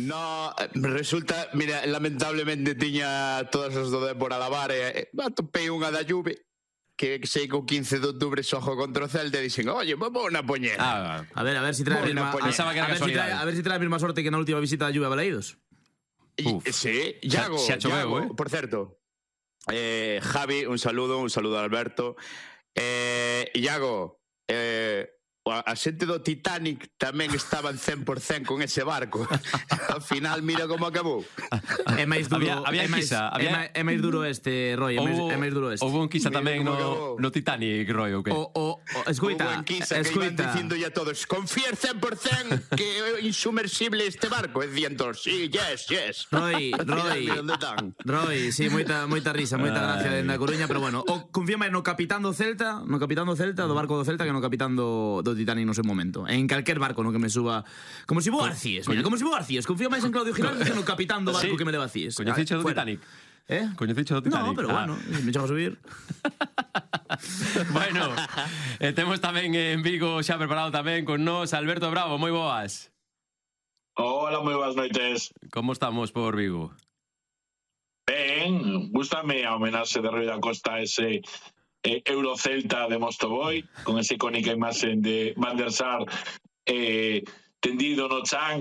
No, resulta, mira, lamentablemente tiña todas as do Dépor a lavar e atopei unha da Juve que sei que o 15 de outubro xojo contra o Celta e dixen, oye, vamos na poñera. A ver si trae a ver si trae a mesma sorte que na última visita da Juve a Balaídos. Sí, Iago, por certo. Javi, un saludo a Alberto. Iago, a xente do Titanic tamén estaban 100% con ese barco. Ao final, mira como acabou. É máis duro, é máis duro este, Roy, é máis duro este. Houve un Quisa tamén no Titanic, Roy, ou que? Escoita, que iban dicindo ya todos, confiar 100% que é insumersible este barco. E dicían todos, sí, yes. Roy, sí, moita risa, moita gracia dende a Coruña, pero bueno, confía máis no capitán do Celta, do barco do Celta, que no capitán do Titanic no seu momento. En calquer barco no que me suba, como si vou Arcíes, mira, como si vou Arcíes. Confío máis en Claudio Giraldo que no capitán do barco que me leva Arcíes. Coñeciche do Titanic? Coñeciche do Titanic? No, pero bueno, me chego a subir. Bueno, temos tamén en Vigo xa preparado tamén con nós Alberto Bravo, moi boas. Hola, moi boas noites. Como estamos por Vigo? Ben, gústame a homenaxe de Rui da Costa ese Eurocelta de Mostovoy, con esa icónica imagen de Van der Sar tendido no chan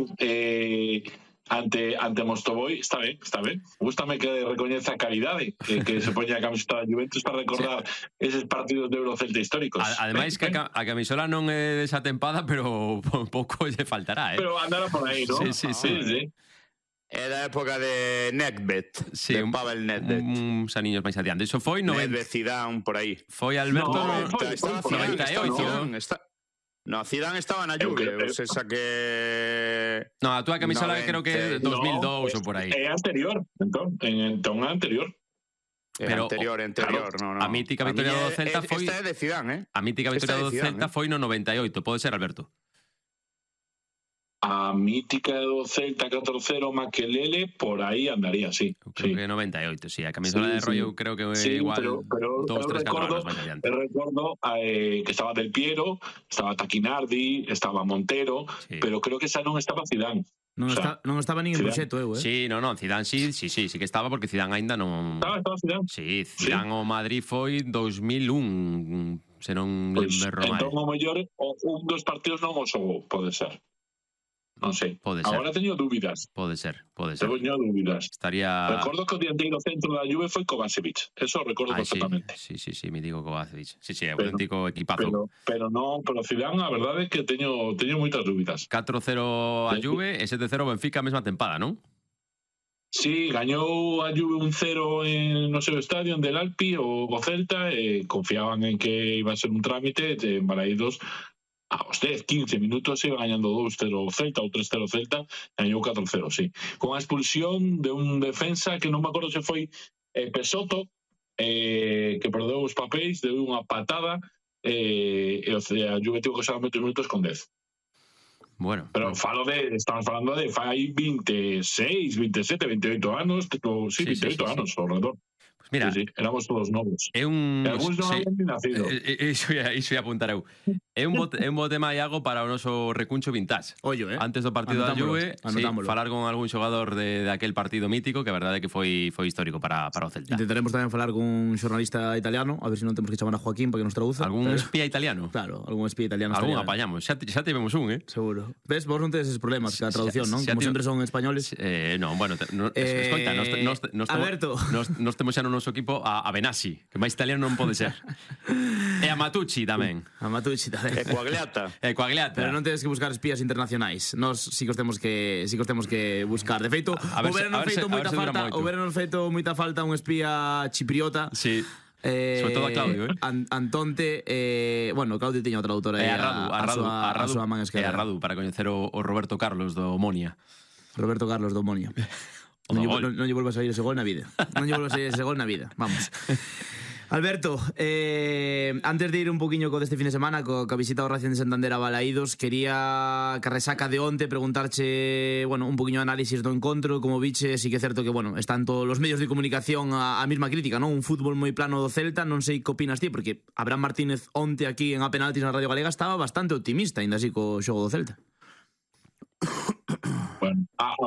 ante Mostovoy. Está ben. Gústame que recoñeza a calidade que se poña a camiseta da Juventus para recordar eses partidos de Eurocelta históricos. Ademais que a camisola non é desa tempada, pero pouco lle faltará, Pero andará por aí, non? Sí. É da época de Nedved, de Pavel Nedved. Uns aniños máis adiante. Iso foi Nedved, Zidane, por aí. Foi Alberto... Estaba Zidane. No, Zidane estaba na Juve, ou seja que... No, a túa camisola creo que 2002 ou por aí. É anterior, entón anterior. Pero anterior, no. A mítica victoria do Celta foi... Esta é de Zidane, A mítica victoria do Celta foi no 98, pode ser, Alberto? A mítica do Celta 4-0 Makelele, por aí andaría, sí. Creo que 98, sí. A camisola de Rollo creo que igual 2, 3, 4 anos máis adiante. Recordo que estaba Del Piero, estaba Taquinardi, estaba Montero, pero creo que esa non estaba Zidane. Non estaba nin en proxecto, Sí, non, Zidane sí que estaba, porque Zidane aínda non... Estaba Zidane? Sí, Zidane o Madrid foi 2001, se non lembro mal. Entón, o mellor, un dos partidos non o xogou, pode ser. Non sei. Agora teño dúbidas. Pode ser. Teño dúbidas. Recordo que o dianteiro centro da Juve foi Kovacevic. Eso recordo perfectamente. Sí, me digo Kovacevic. Sí, é un auténtico equipazo. Pero Zidane, a verdade é que teño moitas dúbidas. 4-0 a Juve e 7-0 Benfica a mesma tempada, non? Sí, gañou a Juve 1-0 no seu estadio, en Del Alpi, o Celta, e confiaban en que iba a ser un trámite de Balaídos. Aos 10-15 minutos iba gañando 2-0 Celta ou 3-0 Celta, gañou 4-0, sí. Con a expulsión de un defensa que non me acordo se foi Pesoto, que perdeu os papéis, deu unha patada, e a Juve tivo que ser 20 minutos con 10. Bueno. Pero estamos falando de fai 26, 27, 28 anos, sí, 28 anos ao redor. Mira, éramos todos novos. É un... Algúns non habían nacido. Iso ia apuntar eu. É un bo tema, Iago, para o noso recuncho vintage. Ollo, Antes do partido da Juve, falar con algún xogador de aquel partido mítico, que a verdade é que foi histórico para o Celta. Intentaremos tamén falar con un xornalista italiano, a ver se non temos que chamar a Joaquín para que nos traduza. Algún espía italiano? Claro, algún espía italiano. Algún apañamos. Xa tivemos un, Seguro. Ves, vos non tedes eses problemas que a traducción, non? Como sempre son españoles. Non, bueno, escoita, Alberto. Nos temos xa no noso equipo a Benassi, que máis italiano non pode ser. E a Matucci tamén. E Coagliata. Pero non tedes que buscar espías internacionais. Nós si que os temos que buscar. De feito, houberon feito moita falta un espía chipriota. Sí. Sobre todo a Claudio, Antonte, bueno, Claudio tiña o traductor aí a súa man esquerda. E a Radu, para coñecer o Roberto Carlos do Omonia. Non lle volvas a sair ese gol na vida. Vamos. Alberto, antes de ir un poquinho co deste fin de semana, co visita ao Racing de Santander a Balaídos, quería que resaca de onte preguntarche, bueno, un poquinho de análisis do encontro, como viche, si que é certo que, bueno, están todos os medios de comunicación a mesma crítica, non? Un fútbol moi plano do Celta, non sei que opinas ti, porque Abraham Martínez onte aquí en A Penaltis na Radio Galega estaba bastante optimista, ainda así co xogo do Celta. Bueno,